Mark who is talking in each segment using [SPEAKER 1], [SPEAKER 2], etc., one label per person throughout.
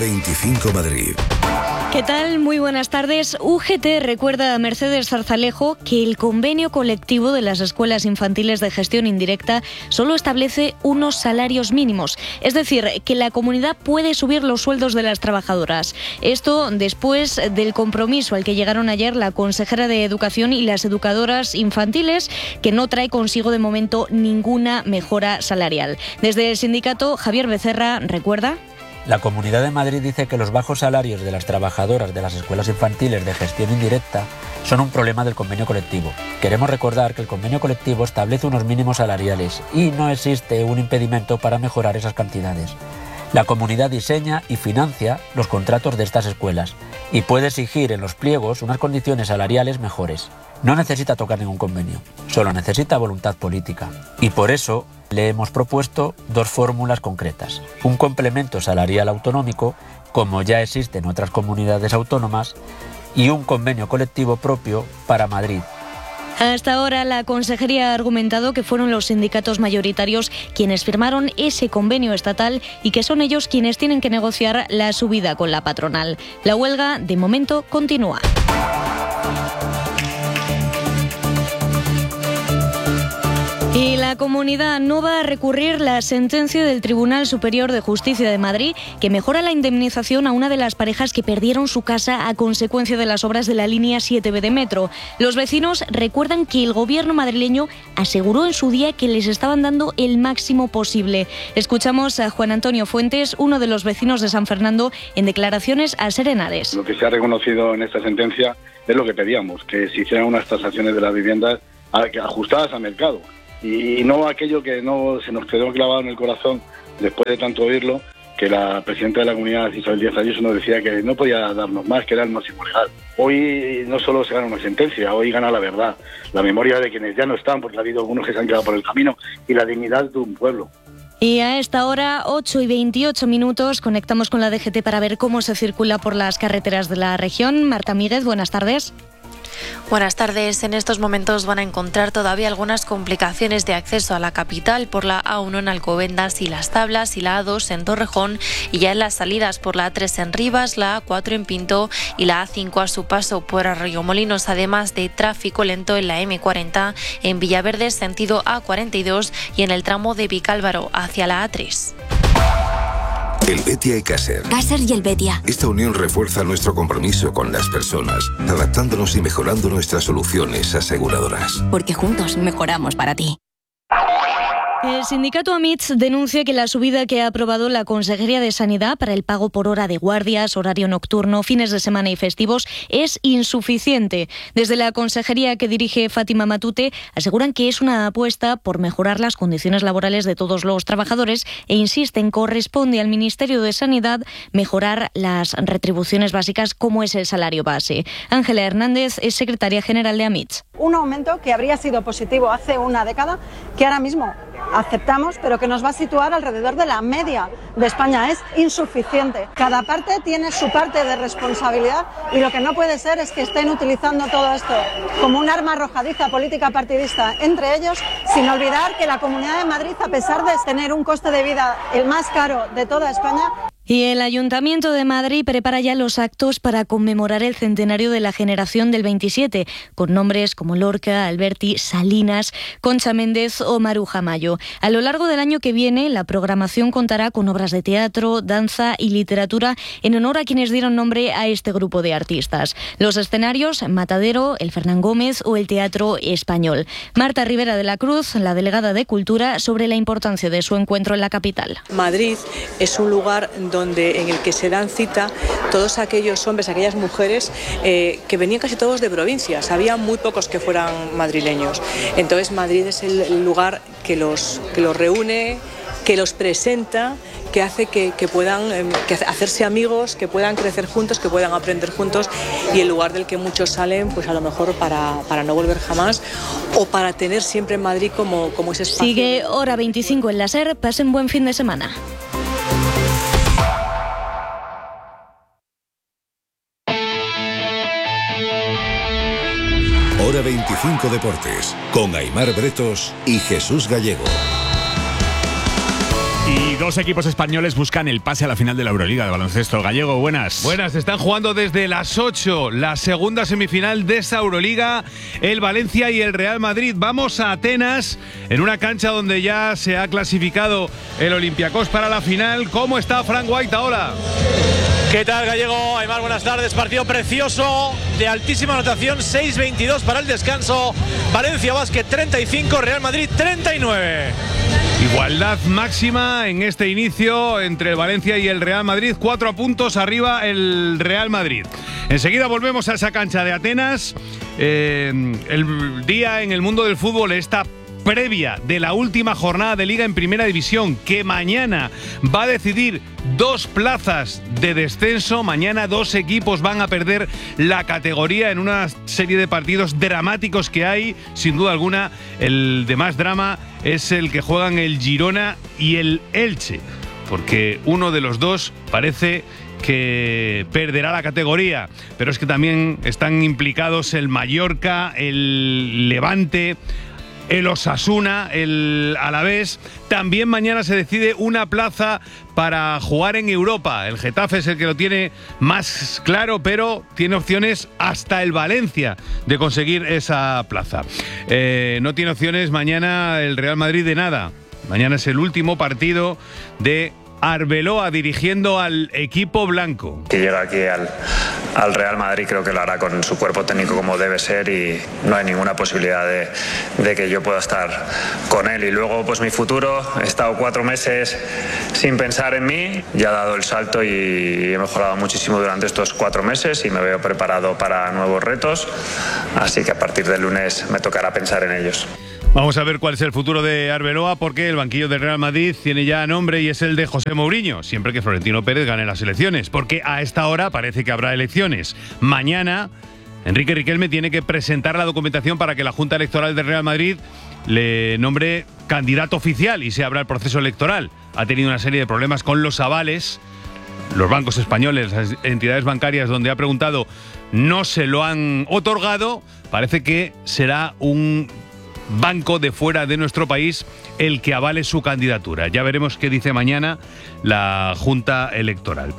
[SPEAKER 1] 25 Madrid.
[SPEAKER 2] ¿Qué tal? Muy buenas tardes. UGT recuerda a Mercedes Zarzalejo que el convenio colectivo de las escuelas infantiles de gestión indirecta solo establece unos salarios mínimos. Es decir, que la comunidad puede subir los sueldos de las trabajadoras. Esto después del compromiso al que llegaron ayer la consejera de Educación y las educadoras infantiles, que no trae consigo de momento ninguna mejora salarial. Desde el sindicato, Javier Becerra recuerda:
[SPEAKER 3] la Comunidad de Madrid dice que los bajos salarios de las trabajadoras de las escuelas infantiles de gestión indirecta son un problema del convenio colectivo. Queremos recordar que el convenio colectivo establece unos mínimos salariales y no existe un impedimento para mejorar esas cantidades. La comunidad diseña y financia los contratos de estas escuelas y puede exigir en los pliegos unas condiciones salariales mejores. No necesita tocar ningún convenio, solo necesita voluntad política. Y por eso le hemos propuesto dos fórmulas concretas: un complemento salarial autonómico, como ya existe en otras comunidades autónomas, y un convenio colectivo propio para Madrid.
[SPEAKER 2] Hasta ahora la Consejería ha argumentado que fueron los sindicatos mayoritarios quienes firmaron ese convenio estatal y que son ellos quienes tienen que negociar la subida con la patronal. La huelga, de momento, continúa. Y la comunidad no va a recurrir la sentencia del Tribunal Superior de Justicia de Madrid que mejora la indemnización a una de las parejas que perdieron su casa a consecuencia de las obras de la línea 7B de metro. Los vecinos recuerdan que el gobierno madrileño aseguró en su día que les estaban dando el máximo posible. Escuchamos a Juan Antonio Fuentes, uno de los vecinos de San Fernando, en declaraciones a Serenares.
[SPEAKER 4] Lo que se ha reconocido en esta sentencia es lo que pedíamos, que se hicieran unas tasaciones de las viviendas ajustadas al mercado. Y no aquello que no se nos quedó clavado en el corazón después de tanto oírlo, que la presidenta de la comunidad, Isabel Díaz Ayuso, nos decía que no podía darnos más, que era el máximo legal. Hoy no solo se gana una sentencia, hoy gana la verdad, la memoria de quienes ya no están, porque ha habido algunos que se han quedado por el camino, y la dignidad de un pueblo.
[SPEAKER 2] Y a esta hora, 8:28, conectamos con la DGT para ver cómo se circula por las carreteras de la región. Marta Míguez, buenas tardes.
[SPEAKER 5] Buenas tardes. En estos momentos van a encontrar todavía algunas complicaciones de acceso a la capital por la A1 en Alcobendas y Las Tablas y la A2 en Torrejón, y ya en las salidas por la A3 en Rivas, la A4 en Pinto y la A5 a su paso por Arroyomolinos, además de tráfico lento en la M40 en Villaverde sentido A42 y en el tramo de Vicálvaro hacia la A3.
[SPEAKER 1] Helvetia y Caser.
[SPEAKER 6] Caser y Helvetia.
[SPEAKER 1] Esta unión refuerza nuestro compromiso con las personas, adaptándonos y mejorando nuestras soluciones aseguradoras.
[SPEAKER 6] Porque juntos mejoramos para ti.
[SPEAKER 2] El sindicato AMITS denuncia que la subida que ha aprobado la Consejería de Sanidad para el pago por hora de guardias, horario nocturno, fines de semana y festivos es insuficiente. Desde la consejería que dirige Fátima Matute aseguran que es una apuesta por mejorar las condiciones laborales de todos los trabajadores e insisten corresponde al Ministerio de Sanidad mejorar las retribuciones básicas como es el salario base. Ángela Hernández es secretaria general de AMITS.
[SPEAKER 7] Un aumento que habría sido positivo hace una década, que ahora mismo aceptamos, pero que nos va a situar alrededor de la media de España. Es insuficiente. Cada parte tiene su parte de responsabilidad y lo que no puede ser es que estén utilizando todo esto como un arma arrojadiza política partidista entre ellos, sin olvidar que la Comunidad de Madrid, a pesar de tener un coste de vida el más caro de toda España,
[SPEAKER 2] y el Ayuntamiento de Madrid prepara ya los actos para conmemorar el centenario de la generación del 27, con nombres como Lorca, Alberti, Salinas, Concha Méndez o Maruja Mayo. A lo largo del año que viene, la programación contará con obras de teatro, danza y literatura en honor a quienes dieron nombre a este grupo de artistas. Los escenarios, Matadero, el Fernán Gómez o el Teatro Español. Marta Rivera de la Cruz, la delegada de Cultura, sobre la importancia de su encuentro en la capital.
[SPEAKER 8] Madrid es un lugar en el que se dan cita todos aquellos hombres, aquellas mujeres que venían casi todos de provincias. Había muy pocos que fueran madrileños. Entonces Madrid es el lugar que los reúne, que los presenta, que hace que puedan hacerse amigos, que puedan crecer juntos, que puedan aprender juntos, y el lugar del que muchos salen, pues a lo mejor para no volver jamás o para tener siempre en Madrid como ese espacio.
[SPEAKER 2] Sigue Hora 25 en la SER. Pasen buen fin de semana.
[SPEAKER 1] Hora 25 Deportes, con Aimar Bretos y Jesús Gallego.
[SPEAKER 9] Y dos equipos españoles buscan el pase a la final de la Euroliga de baloncesto. Gallego, buenas.
[SPEAKER 10] Buenas, están jugando desde las 8 la segunda semifinal de esa Euroliga, el Valencia y el Real Madrid. Vamos a Atenas, en una cancha donde ya se ha clasificado el Olympiacos para la final. ¿Cómo está Frank White ahora?
[SPEAKER 11] ¿Qué tal, Gallego? Aymar, buenas tardes. Partido precioso, de altísima anotación, 6-22 para el descanso. Valencia Basket 35, Real Madrid 39.
[SPEAKER 10] Igualdad máxima en este inicio entre el Valencia y el Real Madrid. 4 puntos arriba el Real Madrid. Enseguida volvemos a esa cancha de Atenas. El día en el mundo del fútbol, esta previa de la última jornada de Liga en Primera División, que mañana va a decidir 2 plazas de descenso. Mañana 2 equipos van a perder la categoría en una serie de partidos dramáticos que hay. Sin duda alguna, el de más drama es el que juegan el Girona y el Elche, porque uno de los dos parece que perderá la categoría, pero es que también están implicados el Mallorca, el Levante, el Osasuna, el Alavés. También mañana se decide una plaza para jugar en Europa. El Getafe es el que lo tiene más claro, pero tiene opciones hasta el Valencia de conseguir esa plaza. No tiene opciones mañana el Real Madrid de nada. Mañana es el último partido de Arbeloa dirigiendo al equipo blanco.
[SPEAKER 12] Que llega aquí al Real Madrid, creo que lo hará con su cuerpo técnico como debe ser, y no hay ninguna posibilidad de que yo pueda estar con él. Y luego, pues mi futuro, he estado 4 meses sin pensar en mí, ya he dado el salto y he mejorado muchísimo durante estos 4 meses y me veo preparado para nuevos retos, así que a partir del lunes me tocará pensar en ellos.
[SPEAKER 10] Vamos a ver cuál es el futuro de Arbeloa, porque el banquillo del Real Madrid tiene ya nombre y es el de José Mourinho, siempre que Florentino Pérez gane las elecciones, porque a esta hora parece que habrá elecciones. Mañana Enrique Riquelme tiene que presentar la documentación para que la Junta Electoral del Real Madrid le nombre candidato oficial y se abra el proceso electoral. Ha tenido una serie de problemas con los avales. Los bancos españoles, las entidades bancarias donde ha preguntado, no se lo han otorgado. Parece que será un banco de fuera de nuestro país el que avale su candidatura. Ya veremos qué dice mañana la Junta Electoral.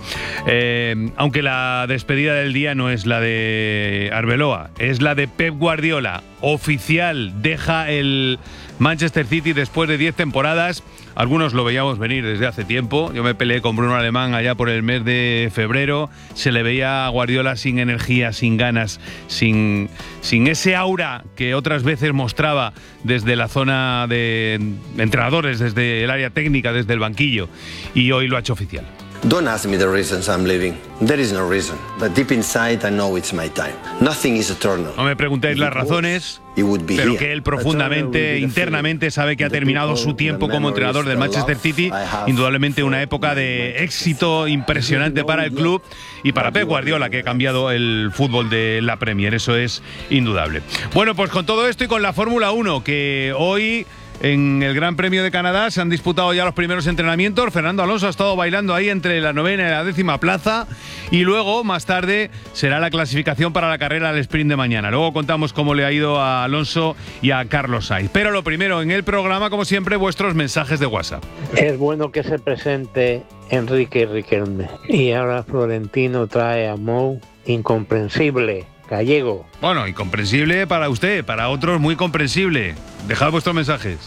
[SPEAKER 10] Aunque la despedida del día no es la de Arbeloa, es la de Pep Guardiola. Oficial, deja el Manchester City después de 10 temporadas. Algunos lo veíamos venir desde hace tiempo. Yo me peleé con Bruno Alemán allá por el mes de febrero. Se le veía a Guardiola sin energía, sin ganas, sin ese aura que otras veces mostraba desde la zona de entrenadores, desde el área técnica, desde el banquillo. Y hoy lo ha hecho oficial.
[SPEAKER 13] Don't ask me the reasons I'm leaving. There is no reason. But deep inside I know it's my time. Nothing is eternal.
[SPEAKER 10] No me preguntéis las razones, pero que él profundamente, internamente sabe que ha terminado su tiempo como entrenador del Manchester City. Indudablemente una época de éxito impresionante para el club y para Pep Guardiola, que ha cambiado el fútbol de la Premier. Eso es indudable. Bueno, pues con todo esto y con la Fórmula 1, que hoy en el Gran Premio de Canadá se han disputado ya los primeros entrenamientos. Fernando Alonso ha estado bailando ahí entre la 9ª y la 10ª plaza, y luego, más tarde, será la clasificación para la carrera del sprint de mañana. Luego contamos cómo le ha ido a Alonso y a Carlos Sainz. Pero lo primero, en el programa, como siempre, vuestros mensajes de WhatsApp.
[SPEAKER 14] Es bueno que se presente Enrique Riquelme. Y ahora Florentino trae a Mou. Incomprensible. Gallego.
[SPEAKER 10] Bueno, incomprensible para usted, para otros muy comprensible. Dejad vuestros mensajes.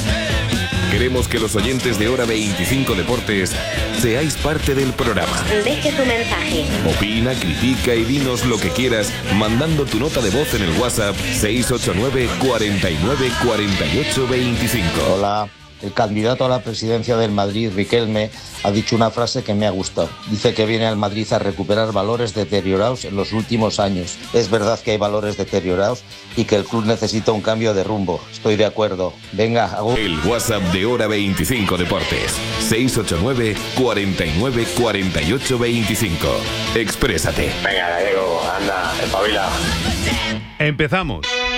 [SPEAKER 1] Queremos que los oyentes de Hora 25 Deportes seáis parte del programa.
[SPEAKER 15] Deje tu mensaje.
[SPEAKER 1] Opina, critica y dinos lo que quieras mandando tu nota de voz en el WhatsApp 689 49 48 25.
[SPEAKER 16] Hola. El candidato a la presidencia del Madrid, Riquelme, ha dicho una frase que me ha gustado. Dice que viene al Madrid a recuperar valores deteriorados en los últimos años. Es verdad que hay valores deteriorados y que el club necesita un cambio de rumbo. Estoy de acuerdo. Venga, hago...
[SPEAKER 1] El WhatsApp de Hora 25 Deportes. 689 49 48 25. Exprésate.
[SPEAKER 17] Venga, Gallego, anda, espabila.
[SPEAKER 10] Empezamos.